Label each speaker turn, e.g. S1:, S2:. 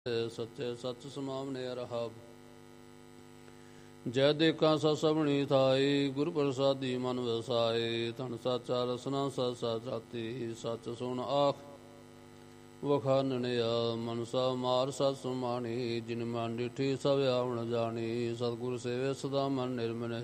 S1: ਸੱਚੇ ਸੱਚ ਸਮਾਵਨੇ ਰਹਾਬ। ਜੈ ਦੇਖਾਂ ਸਤ ਸਭਣੀ ਥਾਈ, ਗੁਰ ਪ੍ਰਸਾਦੀ ਮਨ ਵਸਾਏ। ਧਨ ਸਾਚਾ ਰਸਨਾ ਸਤ ਸਾਚਾਤੀ, ਸੱਚ ਸੁਣ ਆਖ ਵਖਾਨਣਿਆ। ਮਨਸਾ ਮਾਰ ਸਤ ਸਮਾਣੀ, ਜਿਨ ਮਨ ਡਿਠੀ ਸਭ ਆਵਣ ਜਾਣੀ। ਸਤਿਗੁਰ ਸੇਵੇ ਸਦਾ ਮਨ ਨਿਰਮਲ,